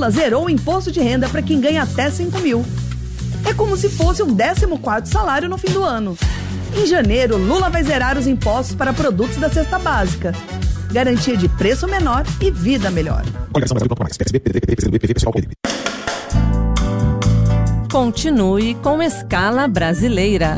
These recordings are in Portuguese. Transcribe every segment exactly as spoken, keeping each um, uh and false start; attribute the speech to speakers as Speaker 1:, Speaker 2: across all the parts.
Speaker 1: Lula zerou o imposto de renda para quem ganha até cinco mil. É como se fosse um décimo quarto salário no fim do ano. Em janeiro, Lula vai zerar os impostos para produtos da cesta básica. Garantia de preço menor e vida melhor.
Speaker 2: Continue com Escala Brasileira.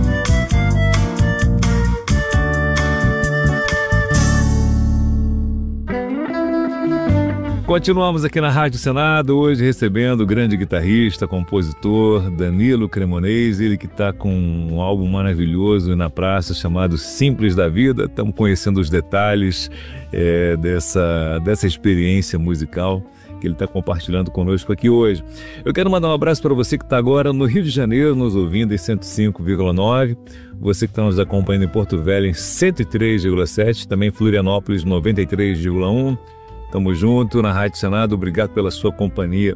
Speaker 3: Continuamos aqui na Rádio Senado, hoje recebendo o grande guitarrista, compositor Danilo Cremonesi, ele que está com um álbum maravilhoso na praça chamado Simples da Vida. Estamos conhecendo os detalhes é, dessa, dessa experiência musical que ele está compartilhando conosco aqui hoje. Eu quero mandar um abraço para você que está agora no Rio de Janeiro, nos ouvindo em cento e cinco vírgula nove, você que está nos acompanhando em Porto Velho em cento e três vírgula sete, também em Florianópolis noventa e três vírgula um. Tamo junto na Rádio Senado, obrigado pela sua companhia.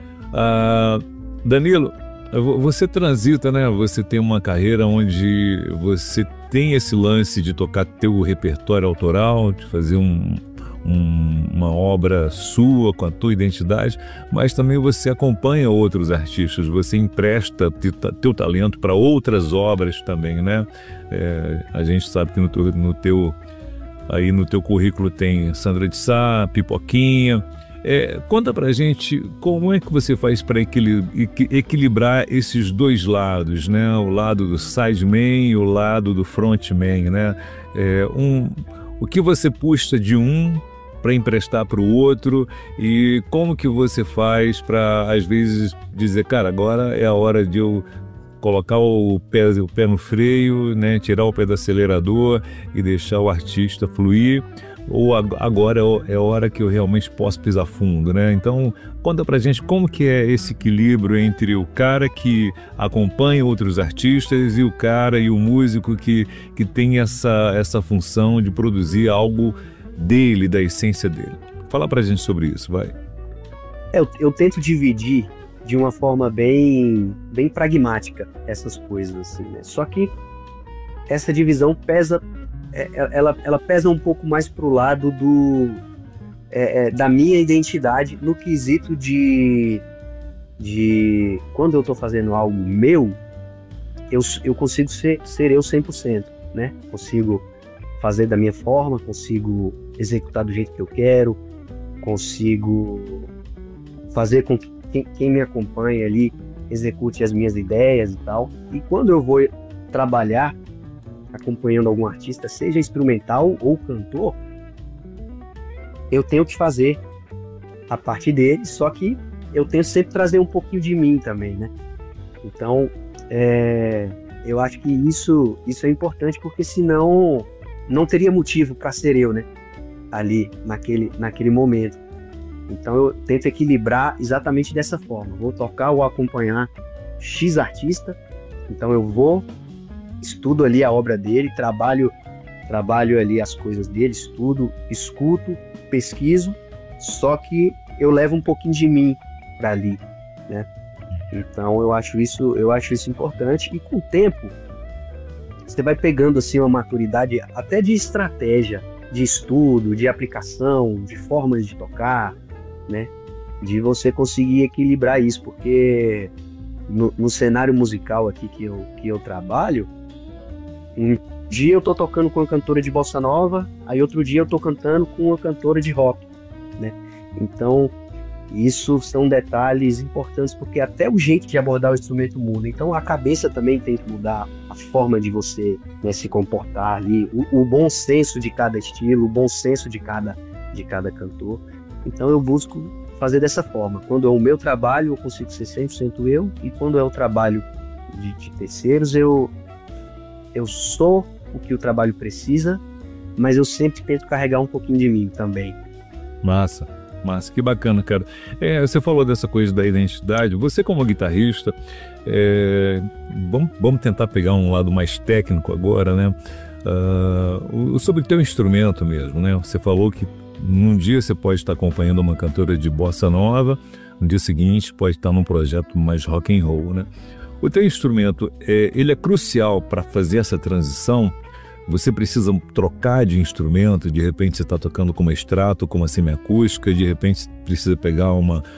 Speaker 3: Ah, Danilo, você transita, né? Você tem uma carreira onde você tem esse lance de tocar teu repertório autoral, de fazer um, um, uma obra sua com a tua identidade, mas também você acompanha outros artistas, você empresta teu, teu talento para outras obras também, né? É, a gente sabe que no teu, no teu Aí no teu currículo tem Sandra de Sá, Pipoquinha. É, conta pra gente como é que você faz para equilibrar esses dois lados, né? O lado do sideman e o lado do frontman, né? É, um, o que você puxa de um para emprestar para o outro e como que você faz para, às vezes, dizer, cara, agora é a hora de eu colocar o pé, o pé no freio, né? Tirar o pé do acelerador e deixar o artista fluir, ou agora é a hora que eu realmente posso pisar fundo, né? Então, conta pra gente como que é esse equilíbrio entre o cara que acompanha outros artistas e o cara e o músico que, que tem essa, essa função de produzir algo dele, da essência dele. Fala pra gente sobre isso, vai.
Speaker 4: Eu, eu tento dividir de uma forma bem, bem pragmática essas coisas, assim, né? Só que essa divisão pesa, ela, ela pesa um pouco mais pro lado do, é, é, da minha identidade no quesito de, de quando eu tô fazendo algo meu, eu, eu consigo ser, ser eu cem por cento, né? Consigo fazer da minha forma, consigo executar do jeito que eu quero, consigo fazer com que Quem, quem me acompanha ali execute as minhas ideias e tal. E quando eu vou trabalhar acompanhando algum artista, seja instrumental ou cantor, eu tenho que fazer a parte dele, só que eu tento sempre trazer um pouquinho de mim também, né? Então, é, eu acho que isso, isso é importante, porque senão não teria motivo para ser eu, né? Ali, naquele, naquele momento. Então eu tento equilibrar exatamente dessa forma. Vou tocar ou acompanhar X artista, então eu vou, estudo ali a obra dele, trabalho, trabalho ali as coisas dele, estudo, escuto, pesquiso, só que eu levo um pouquinho de mim para ali, né? Então eu acho isso, eu acho isso importante, e com o tempo você vai pegando assim uma maturidade até de estratégia, de estudo, de aplicação, de formas de tocar, né? De você conseguir equilibrar isso, porque no, no cenário musical aqui que eu, que eu trabalho, um dia eu tô tocando com uma cantora de bossa nova, aí outro dia eu tô cantando com uma cantora de rock, né? Então isso são detalhes importantes, porque até o jeito de abordar o instrumento muda. Então a cabeça também tem que mudar, a forma de você, né, se comportar ali, o, o bom senso de cada estilo, o bom senso de cada, de cada cantor. Então eu busco fazer dessa forma. Quando é o meu trabalho, eu consigo ser cem por cento eu, e quando é o trabalho de, de terceiros, eu, eu sou o que o trabalho precisa, mas eu sempre tento carregar um pouquinho de mim também.
Speaker 3: Massa, massa, que bacana, cara. É, você falou dessa coisa da identidade. Você como guitarrista, é, vamos, vamos tentar pegar um lado mais técnico agora, né? Uh, sobre o teu instrumento mesmo, né? Você falou que num dia você pode estar acompanhando uma cantora de bossa nova, no dia seguinte pode estar num projeto mais rock and roll, né? O teu instrumento, é, ele é crucial para fazer essa transição. Você precisa trocar de instrumento, de repente você está tocando com uma extrato, com uma semiacústica, de repente precisa pegar uma,